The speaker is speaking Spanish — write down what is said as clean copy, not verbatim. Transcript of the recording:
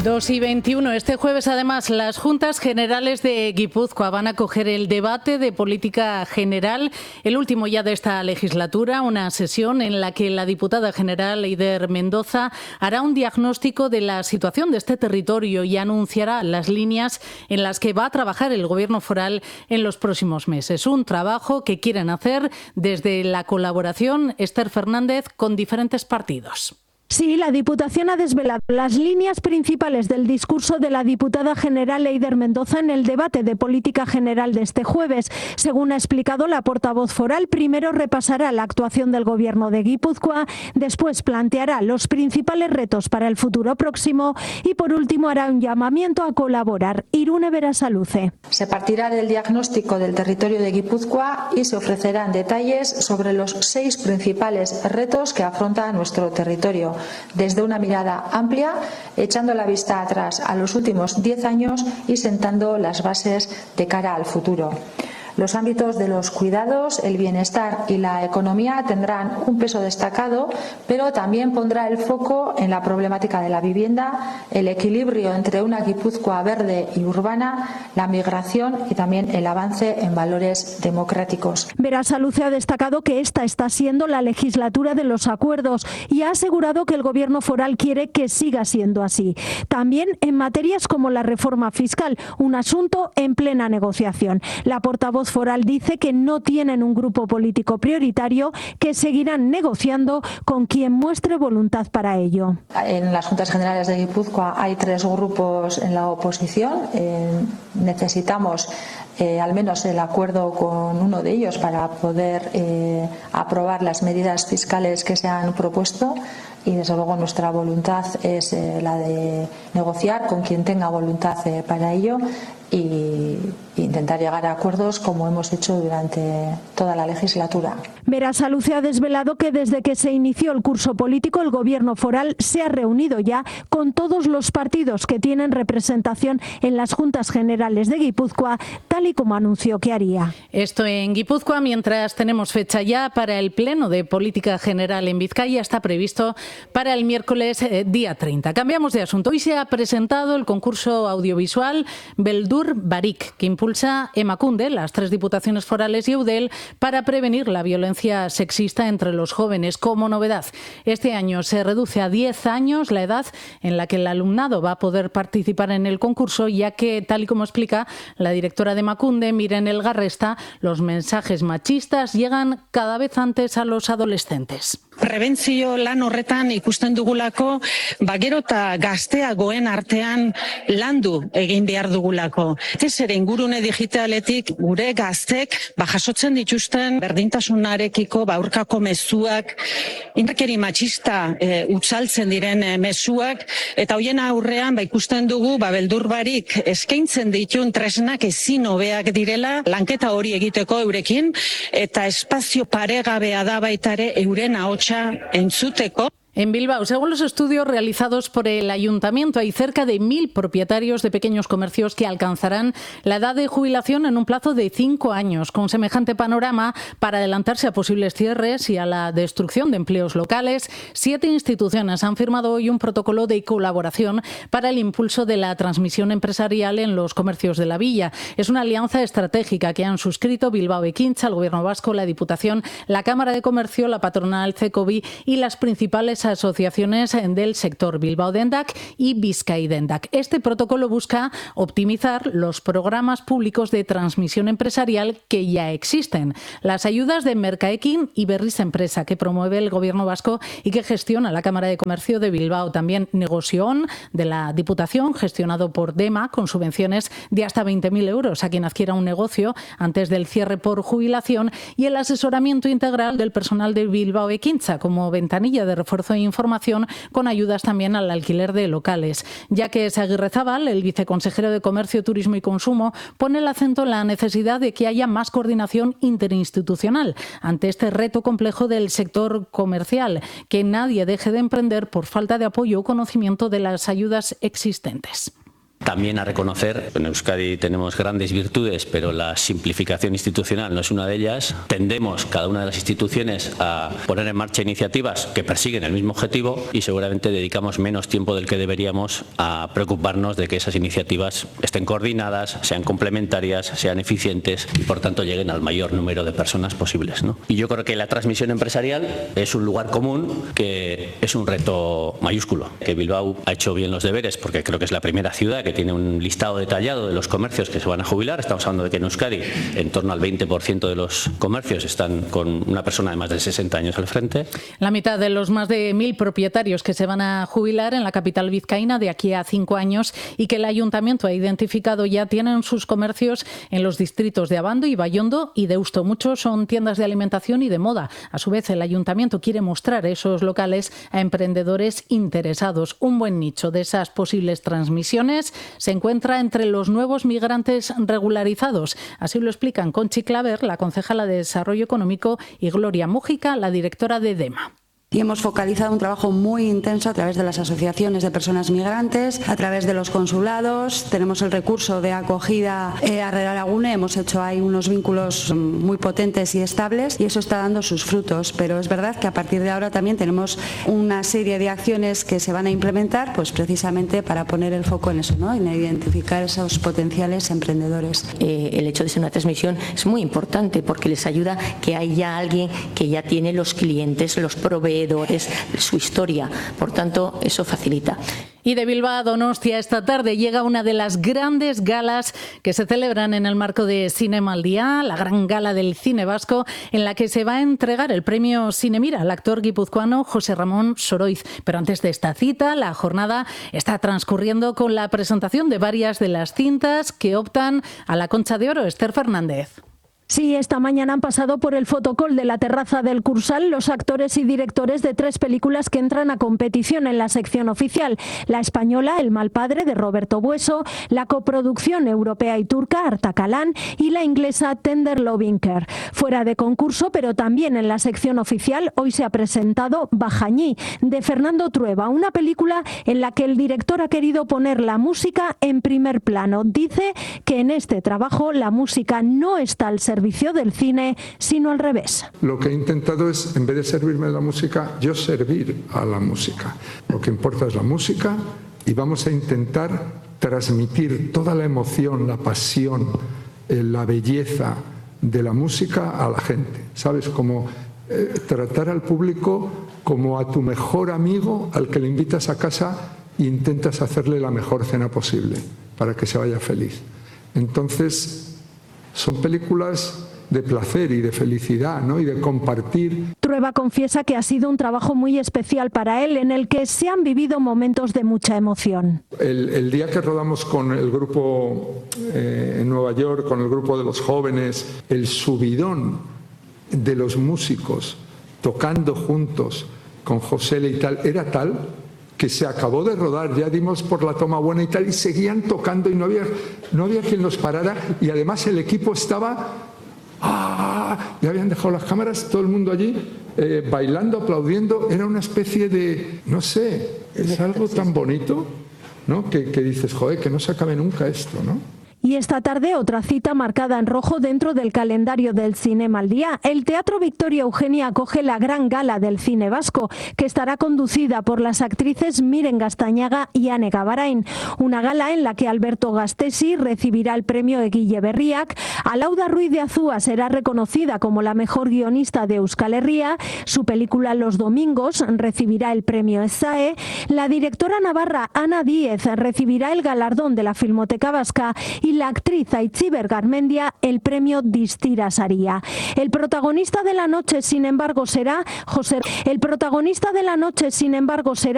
2:21. Este jueves, además, las Juntas Generales de Guipúzcoa van a acoger el debate de política general, el último ya de esta legislatura, una sesión en la que la diputada general Eider Mendoza hará un diagnóstico de la situación de este territorio y anunciará las líneas en las que va a trabajar el Gobierno foral en los próximos meses. Un trabajo que quieren hacer desde la colaboración, Esther Fernández, con diferentes partidos. Sí, la Diputación ha desvelado las líneas principales del discurso de la diputada general Eider Mendoza en el debate de política general de este jueves. Según ha explicado la portavoz foral, primero repasará la actuación del Gobierno de Guipúzcoa, después planteará los principales retos para el futuro próximo y por último hará un llamamiento a colaborar. Irune Berasaluze. Se partirá del diagnóstico del territorio de Guipúzcoa y se ofrecerán detalles sobre los 6 principales retos que afronta nuestro territorio, desde una mirada amplia, echando la vista atrás a los últimos 10 años y sentando las bases de cara al futuro. Los ámbitos de los cuidados, el bienestar y la economía tendrán un peso destacado, pero también pondrá el foco en la problemática de la vivienda, el equilibrio entre una Guipúzcoa verde y urbana, la migración y también el avance en valores democráticos. Berasaluze ha destacado que esta está siendo la legislatura de los acuerdos y ha asegurado que el Gobierno foral quiere que siga siendo así. También en materias como la reforma fiscal, un asunto en plena negociación. La portavoz foral dice que no tienen un grupo político prioritario, que seguirán negociando con quien muestre voluntad para ello. En las Juntas Generales de Guipúzcoa hay 3 grupos en la oposición. Necesitamos al menos el acuerdo con uno de ellos para poder aprobar las medidas fiscales que se han propuesto. Y desde luego nuestra voluntad es la de negociar con quien tenga voluntad para ello y intentar llegar a acuerdos como hemos hecho durante toda la legislatura. Berasaluze ha desvelado que desde que se inició el curso político el Gobierno foral se ha reunido ya con todos los partidos que tienen representación en las Juntas Generales de Guipúzcoa, tal y como anunció que haría. Esto en Guipúzcoa, mientras tenemos fecha ya para el Pleno de Política General en Vizcaya, está previsto para el miércoles día 30. Cambiamos de asunto. Hoy se ha presentado el concurso audiovisual Beldur Barik, que impulsa Emakunde, las 3 diputaciones forales y Eudel, para prevenir la violencia sexista entre los jóvenes. Como novedad, este año se reduce a 10 años la edad en la que el alumnado va a poder participar en el concurso, ya que, tal y como explica la directora de Emakunde, Miren Elgarresta, los mensajes machistas llegan cada vez antes a los adolescentes. Prebentzio lan horretan ikusten dugulako, gero eta gazteagoen artean landu egin behar dugulako. Ez ere ingurune digitaletik gure gaztek jasotzen dituzten berdintasunarekiko aurkako mezuak, indarkeri matxista utzaltzen diren mezuak, eta hoien aurrean ikusten dugu Beldur Barik eskaintzen dituen tresnak ezin hobeak direla lanketa hori egiteko eurekin, eta espazio paregabea da baita ere euren ahotsa entzuteko. En Bilbao, según los estudios realizados por el Ayuntamiento, hay cerca de 1.000 propietarios de pequeños comercios que alcanzarán la edad de jubilación en un plazo de 5 años. Con semejante panorama, para adelantarse a posibles cierres y a la destrucción de empleos locales, 7 instituciones han firmado hoy un protocolo de colaboración para el impulso de la transmisión empresarial en los comercios de la villa. Es una alianza estratégica que han suscrito Bilbao Ekintza, el Gobierno vasco, la Diputación, la Cámara de Comercio, la patronal CECOBI y las principales asociaciones del sector, Bilbao Dendak y Bizkai Dendak. Este protocolo busca optimizar los programas públicos de transmisión empresarial que ya existen. Las ayudas de Mercaekin y Berriz Empresa, que promueve el Gobierno vasco y que gestiona la Cámara de Comercio de Bilbao. También Negozioon, de la Diputación, gestionado por DEMA, con subvenciones de hasta 20.000 euros a quien adquiera un negocio antes del cierre por jubilación, y el asesoramiento integral del personal de Bilbao Ekintza como ventanilla de refuerzo de información, con ayudas también al alquiler de locales. Ya que Agirrezabal, el viceconsejero de Comercio, Turismo y Consumo, pone el acento en la necesidad de que haya más coordinación interinstitucional ante este reto complejo del sector comercial, que nadie deje de emprender por falta de apoyo o conocimiento de las ayudas existentes. también a reconocer, en Euskadi tenemos grandes virtudes, pero la simplificación institucional no es una de ellas. Tendemos, cada una de las instituciones, a poner en marcha iniciativas que persiguen el mismo objetivo y seguramente dedicamos menos tiempo del que deberíamos a preocuparnos de que esas iniciativas estén coordinadas, sean complementarias, sean eficientes y por tanto lleguen al mayor número de personas posibles, ¿no? Y yo creo que la transmisión empresarial es un lugar común que es un reto mayúsculo, que Bilbao ha hecho bien los deberes porque creo que es la primera ciudad que tiene un listado detallado de los comercios que se van a jubilar. Estamos hablando de que en Euskadi en torno al 20% de los comercios están con una persona de más de 60 años al frente. La mitad de los más de 1.000 propietarios que se van a jubilar en la capital vizcaína de aquí a 5 años y que el ayuntamiento ha identificado ya tienen sus comercios en los distritos de Abando, Ibaiondo y Deusto. Muchos son tiendas de alimentación y de moda. A su vez, el ayuntamiento quiere mostrar esos locales a emprendedores interesados. Un buen nicho de esas posibles transmisiones se encuentra entre los nuevos migrantes regularizados. Así lo explican Conchi Claver, la concejala de Desarrollo Económico, y Gloria Mújica, la directora de DEMA. Y hemos focalizado un trabajo muy intenso a través de las asociaciones de personas migrantes, a través de los consulados. Tenemos el recurso de acogida Arrera Lagune. Hemos hecho ahí unos vínculos muy potentes y estables y eso está dando sus frutos. Pero es verdad que a partir de ahora también tenemos una serie de acciones que se van a implementar, pues precisamente para poner el foco en eso, ¿no? En identificar esos potenciales emprendedores. El hecho de ser una transmisión es muy importante porque les ayuda que haya alguien que ya tiene los clientes, los proveedores, su historia. Por tanto, eso facilita. Y de Bilbao a Donostia, esta tarde llega una de las grandes galas que se celebran en el marco de Cinema al Día, la gran gala del cine vasco, en la que se va a entregar el premio Cinemira al actor guipuzcoano José Ramón Soroiz. Pero antes de esta cita, la jornada está transcurriendo con la presentación de varias de las cintas que optan a la Concha de Oro. Esther Fernández. Sí, esta mañana han pasado por el fotocall de la terraza del Cursal los actores y directores de 3 películas que entran a competición en la sección oficial. La española El mal padre, de Roberto Bueso, la coproducción europea y turca Artacalan y la inglesa Tender Loving Care. Fuera de concurso, pero también en la sección oficial, hoy se ha presentado Bajañí, de Fernando Trueba, una película en la que el director ha querido poner la música en primer plano. Dice que en este trabajo la música no está al servicio del cine, sino al revés. Lo que he intentado es, en vez de servirme la música, yo servir a la música. Lo que importa es la música y vamos a intentar transmitir toda la emoción, la pasión, la belleza de la música a la gente. ¿Sabes? Como tratar al público como a tu mejor amigo al que le invitas a casa e intentas hacerle la mejor cena posible para que se vaya feliz. Entonces, son películas de placer y de felicidad, ¿no? Y de compartir. Trueba confiesa que ha sido un trabajo muy especial para él, en el que se han vivido momentos de mucha emoción. El día que rodamos con el grupo en Nueva York, con el grupo de los jóvenes, el subidón de los músicos tocando juntos con José y tal, era tal que se acabó de rodar, ya dimos por la toma buena y tal, y seguían tocando y no había quien los parara, y además el equipo estaba, ya habían dejado las cámaras, todo el mundo allí bailando, aplaudiendo. Era una especie de, no sé, es algo tan bonito, ¿no? Que dices, joder, que no se acabe nunca esto, ¿no? Y esta tarde otra cita marcada en rojo dentro del calendario del Cinema al Día. El Teatro Victoria Eugenia acoge la gran gala del cine vasco, que estará conducida por las actrices Miren Gastañaga y Ane Gabarain. Una gala en la que Alberto Gastesi recibirá el premio Eguille Berriak, Alauda Ruiz de Azúa será reconocida como la mejor guionista de Euskal Herria, su película Los Domingos recibirá el premio ESAE, la directora navarra Ana Díez recibirá el galardón de la Filmoteca Vasca y la actriz Aitziber Garmendia el premio Distira Saria. El protagonista de la noche, sin embargo, será